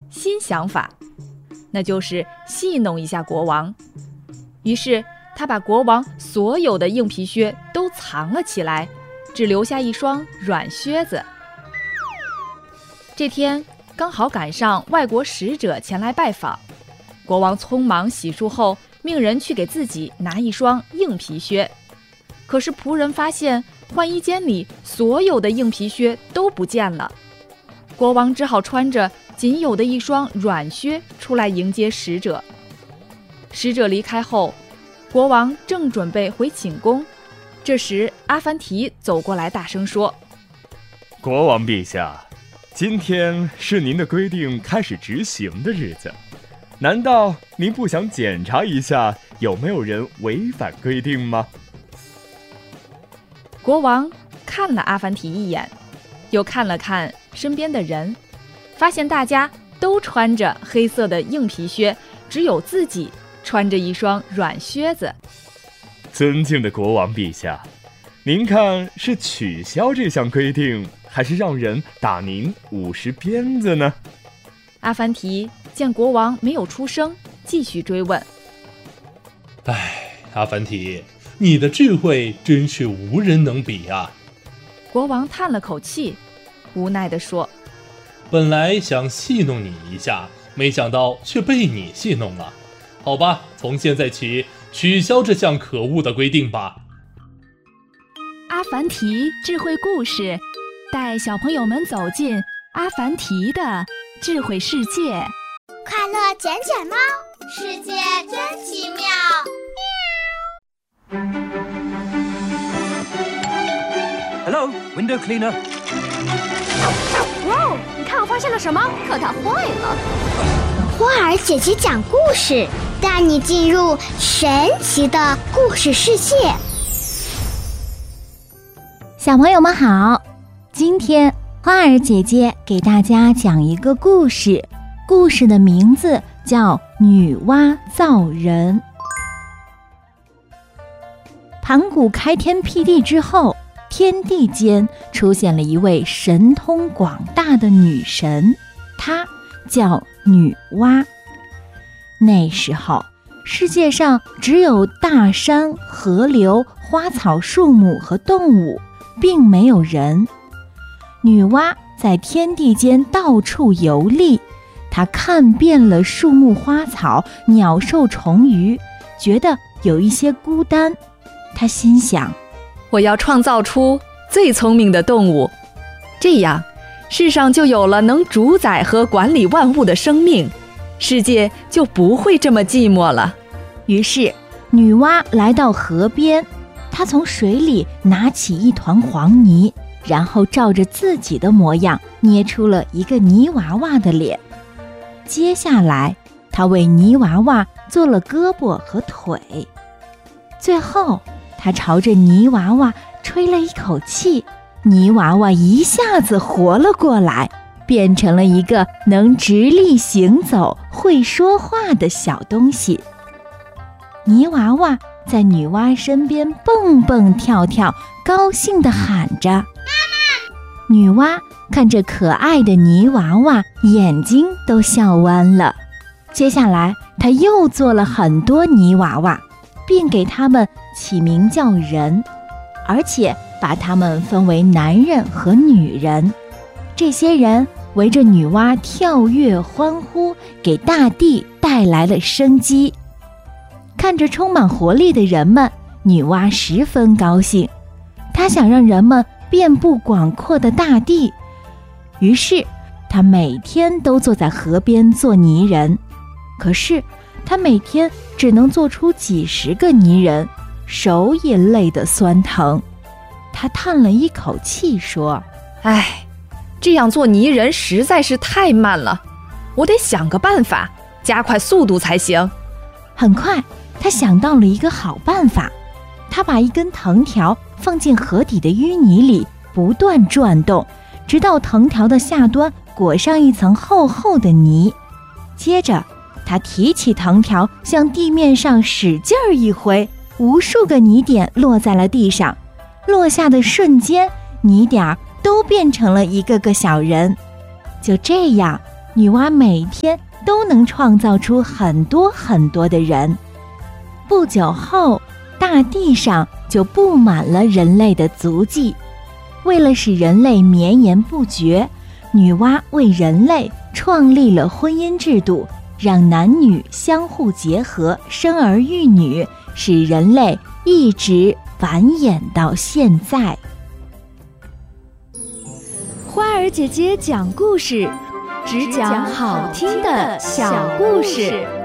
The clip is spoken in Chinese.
新想法，那就是戏弄一下国王。于是他把国王所有的硬皮靴都藏了起来，只留下一双软靴子。这天刚好赶上外国使者前来拜访，国王匆忙洗漱后，命人去给自己拿一双硬皮靴。可是仆人发现换衣间里所有的硬皮靴都不见了，国王只好穿着仅有的一双软靴出来迎接使者。使者离开后，国王正准备回寝宫，这时阿凡提走过来大声说： 国王陛下，今天是您的规定开始执行的日子，难道您不想检查一下有没有人违反规定吗？ 国王看了阿凡提一眼，又看了看身边的人，发现大家都穿着黑色的硬皮靴，只有自己穿着一双软靴子。 尊敬的国王陛下，您看是取消这项规定，还是让人打您50鞭子呢？ 阿凡提见国王没有出声，继续追问。 阿凡提，你的智慧真是无人能比啊！ 国王叹了口气，无奈地说： 本来想戏弄你一下，没想到却被你戏弄了。好吧，从现在起取消这项可恶的规定吧。 阿凡提智慧故事，带小朋友们走进阿凡提的智慧世界。 快乐捡捡猫，世界真奇妙。 Hello, window cleaner. 哇，你看我发现了什么？可它坏了。 花儿姐姐讲故事，带你进入神奇的故事世界。 小朋友们好，今天花儿姐姐给大家讲一个故事，故事的名字叫《女娲造人》。盘古开天辟地之后，天地间出现了一位神通广大的女神，她叫女娲。那时候世界上只有大山、河流、花草树木和动物，并没有人。女娲在天地间到处游历，她看遍了树木花草、鸟兽虫鱼，觉得有一些孤单。她心想， 我要创造出最聪明的动物，这样世上就有了能主宰和管理万物的生命，世界就不会这么寂寞了。 于是女娲来到河边，她从水里拿起一团黄泥，然后照着自己的模样捏出了一个泥娃娃的脸。接下来她为泥娃娃做了胳膊和腿，最后她朝着泥娃娃吹了一口气，泥娃娃一下子活了过来，变成了一个能直立行走、会说话的小东西。泥娃娃在女娲身边蹦蹦跳跳，高兴地喊着：“妈妈！”女娲看着可爱的泥娃娃，眼睛都笑弯了。接下来，她又做了很多泥娃娃，并给它们起名叫人，而且把它们分为男人和女人。这些人围着女娲跳跃欢呼，给大地带来了生机。看着充满活力的人们，女娲十分高兴。她想让人们遍布广阔的大地，于是她每天都坐在河边做泥人。可是她每天只能做出几十个泥人，手也累得酸疼。她叹了一口气说：“ 唉，这样做泥人实在是太慢了，我得想个办法，加快速度才行。” 很快，她想到了一个好办法。她把一根藤条放进河底的淤泥里，不断转动，直到藤条的下端裹上一层厚厚的泥。接着，她提起藤条，向地面上使劲儿一挥，无数个泥点落在了地上。落下的瞬间，泥点儿都变成了一个个小人。就这样， 女娲每天都能创造出很多很多的人。不久后，大地上就布满了人类的足迹。为了使人类绵延不绝，女娲为人类创立了婚姻制度，让男女相互结合，生儿育女，使人类一直繁衍到现在。 花儿姐姐讲故事，只讲好听的小故事。